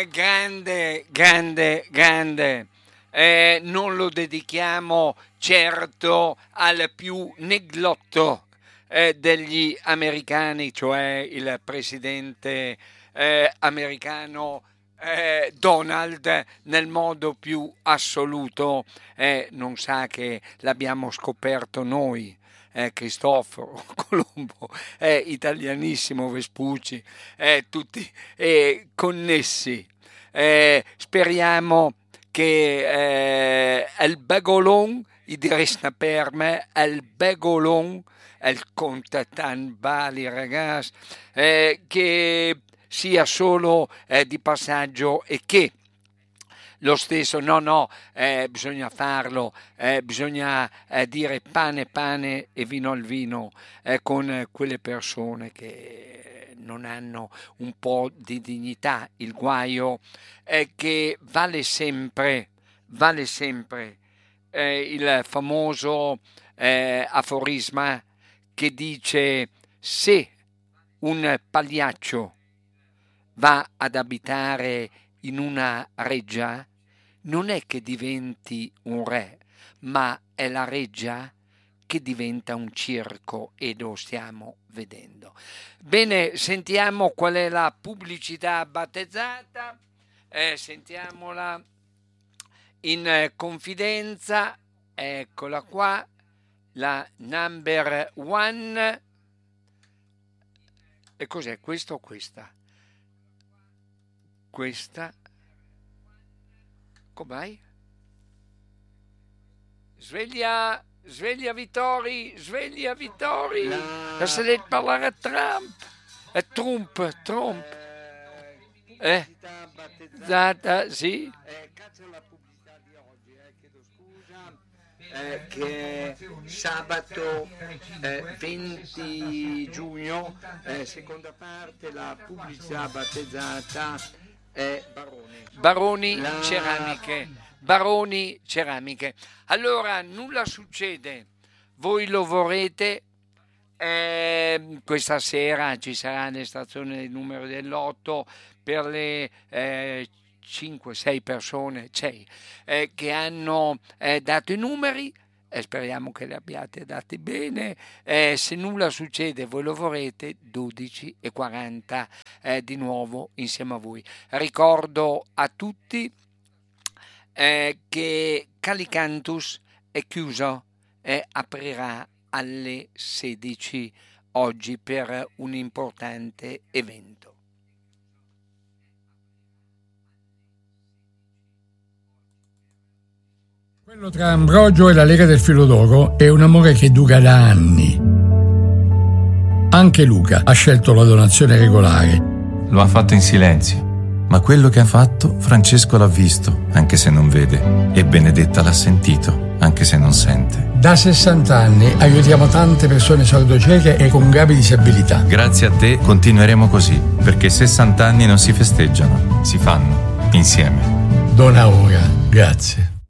grande. Non lo dedichiamo certo al più neglotto degli americani, cioè il presidente americano Donald, nel modo più assoluto. Non sa che l'abbiamo scoperto noi, Cristoforo Colombo, italianissimo Vespucci, tutti connessi. Speriamo che il Begolon, i diresna per me, il Begolon, il Conte Tan Bali, ragazzi, che sia solo di passaggio e che lo stesso, bisogna farlo, bisogna dire pane e vino al vino con quelle persone che non hanno un po' di dignità. Il guaio è che vale sempre il famoso aforisma che dice: se un pagliaccio va ad abitare in una reggia, non è che diventi un re, ma è la reggia che diventa un circo, e lo stiamo vedendo. Bene, sentiamo qual è la pubblicità battezzata, sentiamola in confidenza, eccola qua, la number one. E cos'è, questo o questa? Questa. Com'hai? Sveglia Vittori, se deve parlare a Trump. Data, sì. Cazzo la pubblicità di oggi, chiedo scusa. Che sabato 20 giugno, seconda parte, la pubblicità battezzata è Baroni Ceramiche. Allora, nulla succede, voi lo vorrete. Questa sera ci sarà l'estrazione del numero dell'8 per le 5-6 persone che hanno dato i numeri. Speriamo che li abbiate dati bene. Se nulla succede, voi lo vorrete, 12:40 di nuovo insieme a voi. Ricordo a tutti che Calicantus è chiuso e aprirà alle 16 oggi per un importante evento. Quello tra Ambrogio e la Lega del Filo d'Oro è un amore che dura da anni. Anche Luca ha scelto la donazione regolare. Lo ha fatto in silenzio, ma quello che ha fatto Francesco l'ha visto, anche se non vede, e Benedetta l'ha sentito, anche se non sente. Da 60 anni aiutiamo tante persone sordocieche e con gravi disabilità. Grazie a te continueremo così, perché 60 anni non si festeggiano, si fanno insieme. Dona ora, grazie.